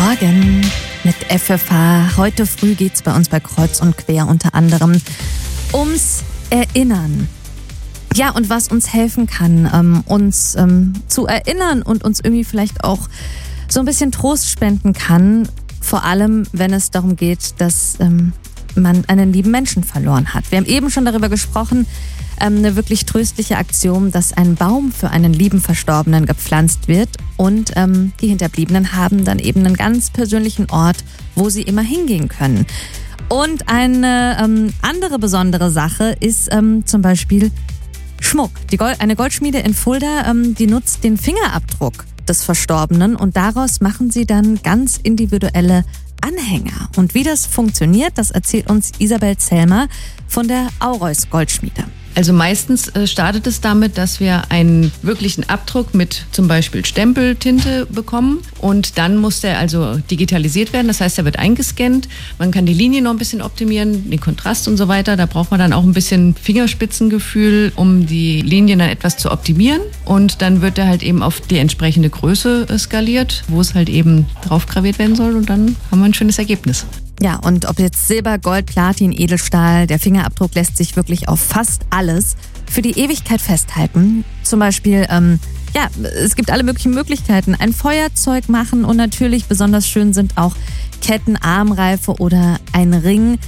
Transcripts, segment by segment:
Morgen mit FFH. Heute früh geht es bei uns bei Kreuz und Quer unter anderem ums Erinnern. Ja, und was uns helfen kann, uns zu erinnern und uns irgendwie vielleicht auch so ein bisschen Trost spenden kann. Vor allem, wenn es darum geht, dass man einen lieben Menschen verloren hat. Wir haben eben schon darüber gesprochen, eine wirklich tröstliche Aktion, dass ein Baum für einen lieben Verstorbenen gepflanzt wird und die Hinterbliebenen haben dann eben einen ganz persönlichen Ort, wo sie immer hingehen können. Und eine andere besondere Sache ist zum Beispiel Schmuck. Eine Goldschmiede in Fulda, die nutzt den Fingerabdruck des Verstorbenen und daraus machen sie dann ganz individuelle Anhänger. Und wie das funktioniert, das erzählt uns Isabel Zellmer von der Aureus Goldschmiede. Also meistens startet es damit, dass wir einen wirklichen Abdruck mit zum Beispiel Stempeltinte bekommen und dann muss der also digitalisiert werden, das heißt, er wird eingescannt. Man kann die Linie noch ein bisschen optimieren, den Kontrast und so weiter. Da braucht man dann auch ein bisschen Fingerspitzengefühl, um die Linien dann etwas zu optimieren und dann wird er halt eben auf die entsprechende Größe skaliert, wo es halt eben drauf graviert werden soll und dann haben wir ein schönes Ergebnis. Ja, und ob jetzt Silber, Gold, Platin, Edelstahl, der Fingerabdruck lässt sich wirklich auf fast alles für die Ewigkeit festhalten. Zum Beispiel, es gibt alle möglichen Möglichkeiten. Ein Feuerzeug machen und natürlich besonders schön sind auch Ketten, Armreife oder ein Ring,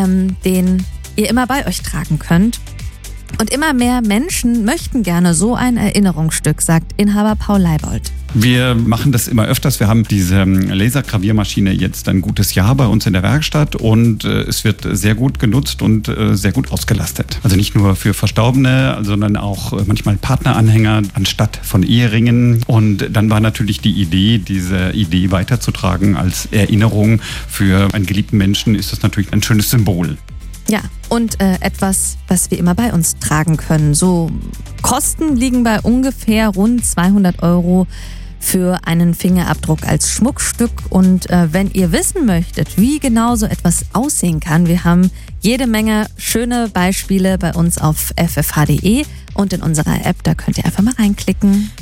den ihr immer bei euch tragen könnt. Und immer mehr Menschen möchten gerne so ein Erinnerungsstück, sagt Inhaber Paul Leibold. Wir machen das immer öfters. Wir haben diese Lasergraviermaschine jetzt ein gutes Jahr bei uns in der Werkstatt und es wird sehr gut genutzt und sehr gut ausgelastet. Also nicht nur für Verstorbene, sondern auch manchmal Partneranhänger anstatt von Eheringen. Und dann war natürlich die Idee, diese Idee weiterzutragen als Erinnerung für einen geliebten Menschen, ist das natürlich ein schönes Symbol. Ja, und etwas, was wir immer bei uns tragen können. So Kosten liegen bei ungefähr rund 200 € für einen Fingerabdruck als Schmuckstück. Und wenn ihr wissen möchtet, wie genau so etwas aussehen kann, wir haben jede Menge schöne Beispiele bei uns auf ffh.de und in unserer App, da könnt ihr einfach mal reinklicken.